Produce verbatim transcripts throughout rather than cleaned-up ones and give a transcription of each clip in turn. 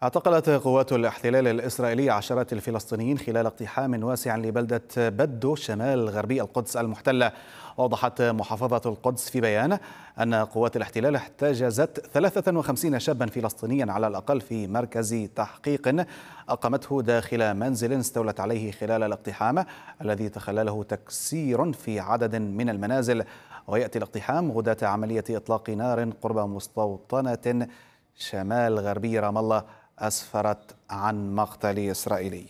اعتقلت قوات الاحتلال الإسرائيلي عشرات الفلسطينيين خلال اقتحام واسع لبلدة بدو شمال غربي القدس المحتلة. وضحت محافظة القدس في بيان أن قوات الاحتلال احتجزت ثلاثة وخمسين شابا فلسطينيا على الأقل في مركز تحقيق أقامته داخل منزل استولت عليه خلال الاقتحام الذي تخلله تكسير في عدد من المنازل. ويأتي الاقتحام غداة عملية إطلاق نار قرب مستوطنة شمال غربي رام الله أسفرت عن مقتل إسرائيلي.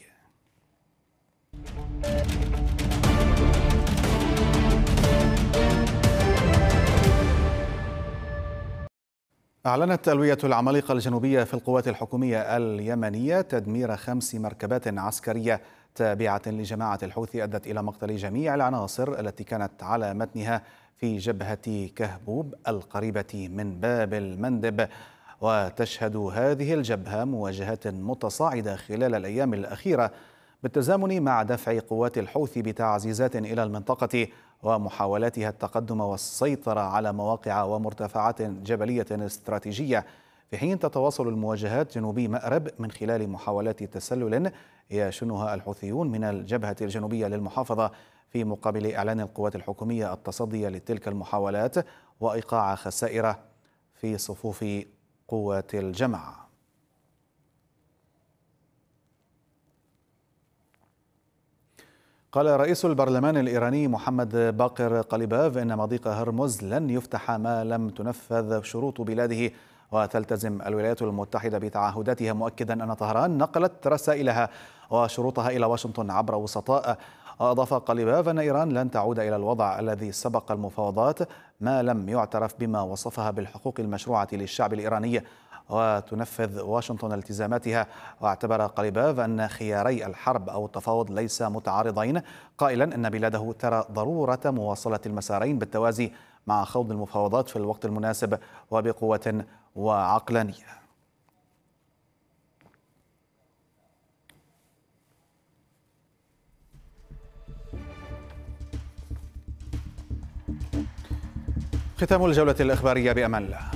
أعلنت ألوية العمالقة الجنوبية في القوات الحكومية اليمنية تدمير خمس مركبات عسكرية تابعة لجماعة الحوثي أدت إلى مقتل جميع العناصر التي كانت على متنها في جبهة كهبوب القريبة من باب المندب. وتشهد هذه الجبهة مواجهات متصاعدة خلال الأيام الأخيرة بالتزامن مع دفع قوات الحوثي بتعزيزات إلى المنطقة ومحاولاتها التقدم والسيطرة على مواقع ومرتفعات جبلية استراتيجية، في حين تتواصل المواجهات جنوبي مأرب من خلال محاولات تسلل يشنها الحوثيون من الجبهة الجنوبية للمحافظة، في مقابل إعلان القوات الحكومية التصدي لتلك المحاولات وإيقاع خسائر في صفوف قوات الجماعة. قال رئيس البرلمان الإيراني محمد باقر قليباف إن مضيق هرمز لن يفتح ما لم تنفذ شروط بلاده وتلتزم الولايات المتحدة بتعهداتها، مؤكدا أن طهران نقلت رسائلها وشروطها إلى واشنطن عبر وسطاء. وأضاف قليباف أن إيران لن تعود إلى الوضع الذي سبق المفاوضات ما لم يعترف بما وصفها بالحقوق المشروعة للشعب الإيراني وتنفذ واشنطن التزاماتها. واعتبر قليباف أن خياري الحرب أو التفاوض ليس متعارضين، قائلا أن بلاده ترى ضرورة مواصلة المسارين بالتوازي مع خوض المفاوضات في الوقت المناسب وبقوة وعقلانية. ختام الجولة الإخبارية، بأمان الله.